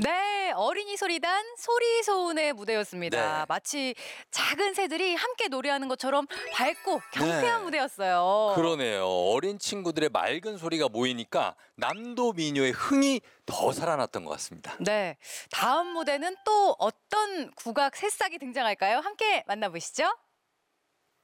네, 어린이 소리단 소리소운의 무대였습니다. 네. 마치 작은 새들이 함께 노래하는 것처럼 밝고 경쾌한 네. 무대였어요. 그러네요. 어린 친구들의 맑은 소리가 모이니까 남도 민요의 흥이 더 살아났던 것 같습니다. 네, 다음 무대는 또 어떤 국악 새싹이 등장할까요? 함께 만나보시죠.